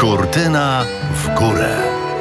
Kurtyna w górę.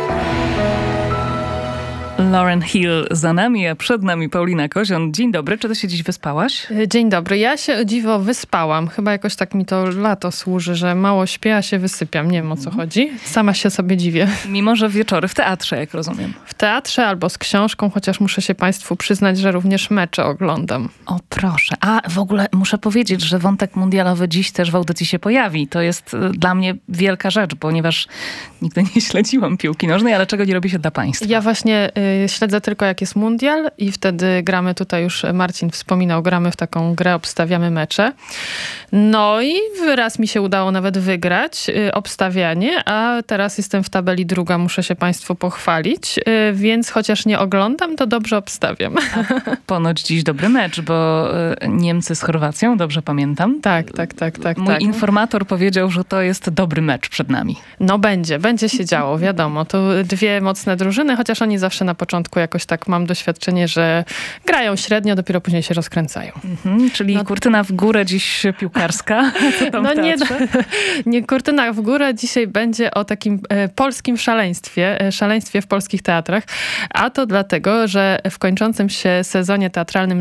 Lauryn Hill za nami, a przed nami Paulina Kozion. Dzień dobry, czy ty się dziś wyspałaś? Dzień dobry, ja się o dziwo wyspałam. Chyba jakoś tak mi to lato służy, że mało śpię, a się wysypiam. Nie wiem, o co chodzi. Sama się sobie dziwię. Mimo że wieczory w teatrze, jak rozumiem. W teatrze albo z książką, chociaż muszę się państwu przyznać, że również mecze oglądam. O proszę. A w ogóle muszę powiedzieć, że wątek mundialowy dziś też w audycji się pojawi. To jest dla mnie wielka rzecz, ponieważ nigdy nie śledziłam piłki nożnej, ale czego nie robi się dla państwa. Ja właśnie śledzę tylko jak jest mundial i wtedy gramy, tutaj już Marcin wspominał, gramy w taką grę, obstawiamy mecze. No i raz mi się udało nawet wygrać obstawianie, a teraz jestem w tabeli druga, muszę się państwu pochwalić, więc chociaż nie oglądam, to dobrze obstawiam. A ponoć dziś dobry mecz, bo Niemcy z Chorwacją, dobrze pamiętam. Tak. Mój informator powiedział, że to jest dobry mecz przed nami. No będzie się działo, wiadomo. To dwie mocne drużyny, chociaż oni zawsze na początku jakoś tak mam doświadczenie, że grają średnio, dopiero później się rozkręcają. Czyli kurtyna w górę dziś piłkarska. Co tam nie kurtyna w górę. Dzisiaj będzie o takim polskim szaleństwie w polskich teatrach. A to dlatego, że w kończącym się sezonie teatralnym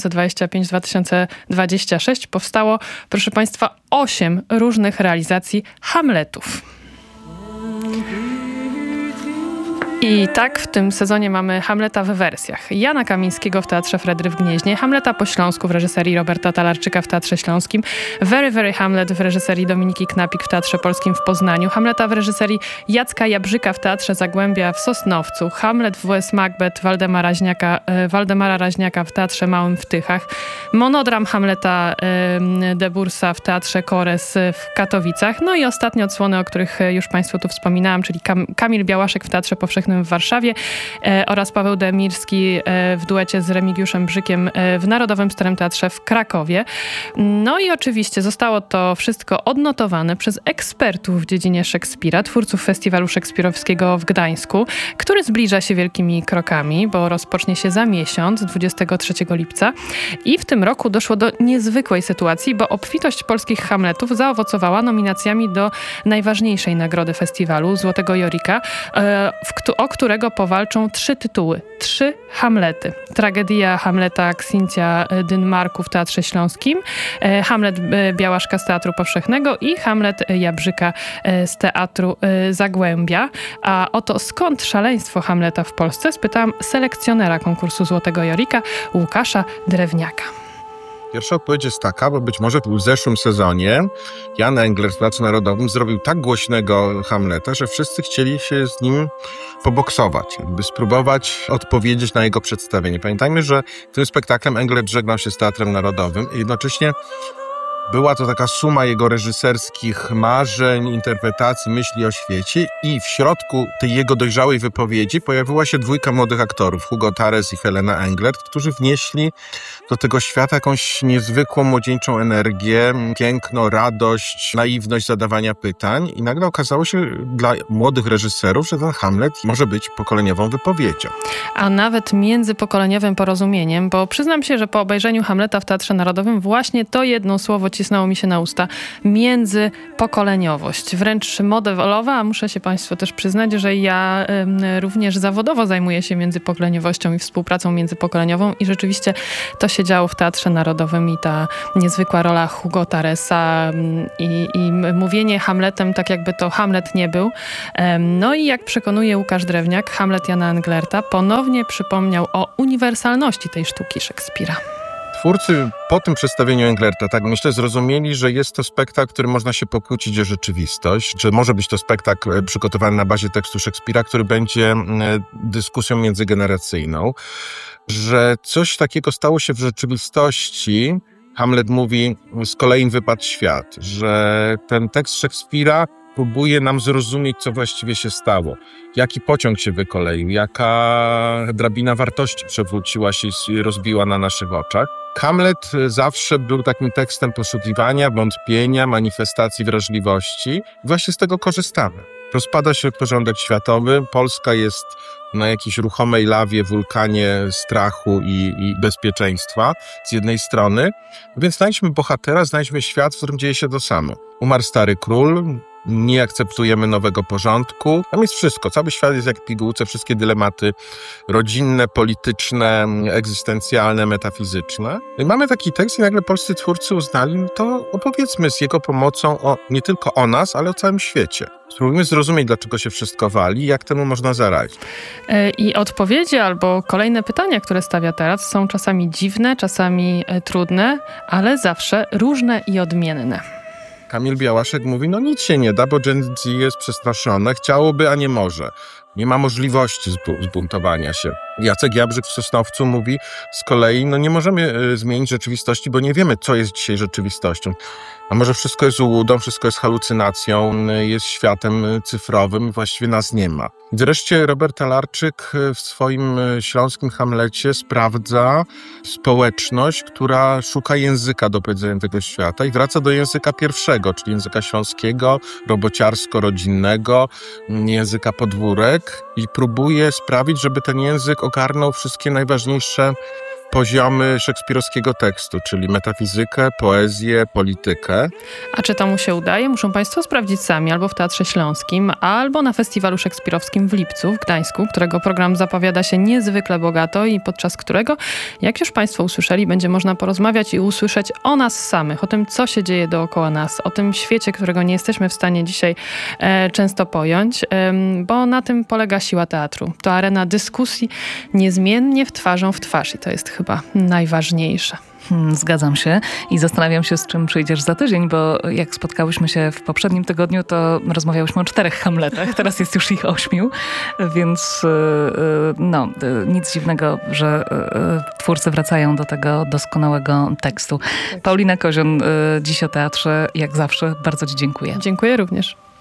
2025-2026 powstało, proszę państwa, 8 różnych realizacji Hamletów. I tak w tym sezonie mamy Hamleta w wersjach. Jana Kamińskiego w Teatrze Fredry w Gnieźnie, Hamleta po śląsku w reżyserii Roberta Talarczyka w Teatrze Śląskim, Very, Very Hamlet w reżyserii Dominiki Knapik w Teatrze Polskim w Poznaniu, Hamleta w reżyserii Jacka Jabrzyka w Teatrze Zagłębia w Sosnowcu, Hamlet w WS Macbeth Waldemara Raźniaka w Teatrze Małym w Tychach, monodram Hamleta Debursa w Teatrze Kores w Katowicach, no i ostatnie odsłony, o których już państwu tu wspominałam, czyli Kamil Białaszek w Teatrze Powszechnym w Warszawie oraz Paweł Demirski w duecie z Remigiuszem Brzykiem w Narodowym Starym Teatrze w Krakowie. No i oczywiście zostało to wszystko odnotowane przez ekspertów w dziedzinie Szekspira, twórców Festiwalu Szekspirowskiego w Gdańsku, który zbliża się wielkimi krokami, bo rozpocznie się za miesiąc, 23 lipca. I w tym roku doszło do niezwykłej sytuacji, bo obfitość polskich Hamletów zaowocowała nominacjami do najważniejszej nagrody festiwalu, Złotego Jorika, o którego powalczą 3 tytuły. 3 Hamlety. Tragedia Hamleta Księcia Dynmarku w Teatrze Śląskim, Hamlet Białaszka z Teatru Powszechnego i Hamlet Jabrzyka z Teatru Zagłębia. A oto skąd szaleństwo Hamleta w Polsce? Spytałam selekcjonera konkursu Złotego Jorika, Łukasza Drewniaka. Pierwsza odpowiedź jest taka, bo być może w zeszłym sezonie Jan Englert w Teatrze Narodowym zrobił tak głośnego Hamleta, że wszyscy chcieli się z nim poboksować, by spróbować odpowiedzieć na jego przedstawienie. Pamiętajmy, że tym spektaklem Englert żegnał się z Teatrem Narodowym i jednocześnie była to taka suma jego reżyserskich marzeń, interpretacji, myśli o świecie i w środku tej jego dojrzałej wypowiedzi pojawiła się 2 młodych aktorów, Hugo Tares i Helena Englert, którzy wnieśli do tego świata jakąś niezwykłą, młodzieńczą energię, piękno, radość, naiwność zadawania pytań i nagle okazało się dla młodych reżyserów, że ten Hamlet może być pokoleniową wypowiedzią. A nawet międzypokoleniowym porozumieniem, bo przyznam się, że po obejrzeniu Hamleta w Teatrze Narodowym właśnie to jedno słowo cisnęło mi się na usta. Międzypokoleniowość. Wręcz modelowa, a muszę się państwu też przyznać, że ja również zawodowo zajmuję się międzypokoleniowością i współpracą międzypokoleniową i rzeczywiście to się działo w Teatrze Narodowym i ta niezwykła rola Hugo Taresa i mówienie Hamletem tak jakby to Hamlet nie był. No i jak przekonuje Łukasz Drewniak, Hamlet Jana Englerta ponownie przypomniał o uniwersalności tej sztuki Szekspira. Twórcy po tym przedstawieniu Englerta, tak myślę, zrozumieli, że jest to spektakl, który można się pokłócić o rzeczywistość, że może być to spektakl przygotowany na bazie tekstu Szekspira, który będzie dyskusją międzygeneracyjną, że coś takiego stało się w rzeczywistości. Hamlet mówi, z kolei wypadł świat, że ten tekst Szekspira próbuje nam zrozumieć, co właściwie się stało. Jaki pociąg się wykoleił, jaka drabina wartości przewróciła się i rozbiła na naszych oczach. Hamlet zawsze był takim tekstem poszukiwania, wątpienia, manifestacji wrażliwości. Właśnie z tego korzystamy. Rozpada się porządek światowy, Polska jest na jakiejś ruchomej lawie, wulkanie strachu i bezpieczeństwa z jednej strony, więc znajdźmy bohatera, znajdźmy świat, w którym dzieje się to samo. Umarł stary król, nie akceptujemy nowego porządku. Tam jest wszystko, cały świat jest jak w pigułce, wszystkie dylematy rodzinne, polityczne, egzystencjalne, metafizyczne. I mamy taki tekst i nagle polscy twórcy uznali, no to opowiedzmy z jego pomocą nie tylko o nas, ale o całym świecie. Spróbujmy zrozumieć, dlaczego się wszystko wali i jak temu można zaradzić. I odpowiedzi albo kolejne pytania, które stawia teraz, są czasami dziwne, czasami trudne, ale zawsze różne i odmienne. Kamil Białaszek mówi, no nic się nie da, bo Gen Z jest przestraszone, chciałoby, a nie może. Nie ma możliwości zbuntowania się. Jacek Jabrzyk w Sosnowcu mówi z kolei, no nie możemy zmienić rzeczywistości, bo nie wiemy, co jest dzisiaj rzeczywistością. A może wszystko jest ułudą, wszystko jest halucynacją, jest światem cyfrowym, właściwie nas nie ma. Wreszcie Robert Talarczyk w swoim śląskim Hamlecie sprawdza społeczność, która szuka języka do powiedzenia tego świata i wraca do języka pierwszego, czyli języka śląskiego, robociarsko-rodzinnego, języka podwórek i próbuje sprawić, żeby ten język ogarnął wszystkie najważniejsze poziomy szekspirowskiego tekstu, czyli metafizykę, poezję, politykę. A czy to mu się udaje? Muszą Państwo sprawdzić sami albo w Teatrze Śląskim, albo na Festiwalu Szekspirowskim w lipcu w Gdańsku, którego program zapowiada się niezwykle bogato i podczas którego, jak już Państwo usłyszeli, będzie można porozmawiać i usłyszeć o nas samych, o tym, co się dzieje dookoła nas, o tym świecie, którego nie jesteśmy w stanie dzisiaj często pojąć, bo na tym polega siła teatru. To arena dyskusji niezmiennie twarzą w twarz i to jest chyba najważniejsze. Zgadzam się i zastanawiam się, z czym przyjdziesz za tydzień, bo jak spotkałyśmy się w poprzednim tygodniu, to rozmawiałyśmy o 4 Hamletach, teraz jest już ich 8, więc nic dziwnego, że twórcy wracają do tego doskonałego tekstu. Paulina Kozion, dziś o teatrze, jak zawsze, bardzo Ci dziękuję. Dziękuję również.